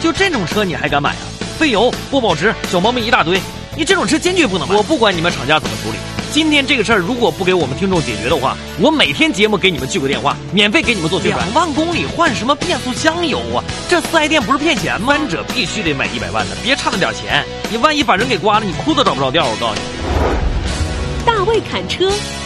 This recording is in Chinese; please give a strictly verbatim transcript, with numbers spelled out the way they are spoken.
就这种车你还敢买啊？费油、不保值、小毛病一大堆，你这种车坚决不能买。我不管你们厂家怎么处理，今天这个事儿如果不给我们听众解决的话，我每天节目给你们聚个电话，免费给你们做宣传。两万公里换什么变速箱油啊？这四 S 店不是骗钱吗？三者必须得买一百万的，别差那点钱，你万一把人给刮了，你裤子找不着调。我告诉你， 大卫侃车，